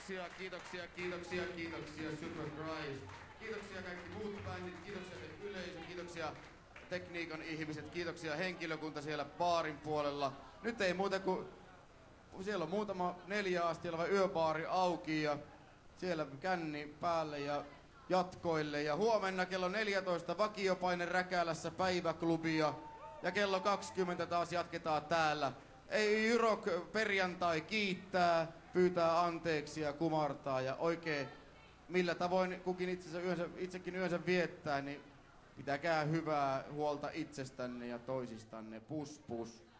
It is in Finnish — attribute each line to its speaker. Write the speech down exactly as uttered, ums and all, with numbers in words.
Speaker 1: Kiitoksia, kiitoksia, kiitoksia, kiitoksia, Super Christ. Kiitoksia kaikki muut bändit, kiitoksia yleisö, kiitoksia tekniikan ihmiset, kiitoksia henkilökunta siellä baarin puolella. Nyt ei muuta kuin, siellä on muutama neljä asti oleva yöbaari auki ja siellä känni päälle ja jatkoille. Ja huomenna kello neljätoista vakiopaine Räkälässä päiväklubia ja kello kaksikymmentä taas jatketaan täällä. Ei Jyrok perjantai kiittää, pyytää anteeksi ja kumartaa ja oikein millä tavoin kukin itsensä yönsä, itsekin yönsä viettää, niin pitäkää hyvää huolta itsestänne ja toisistanne. Pus pus.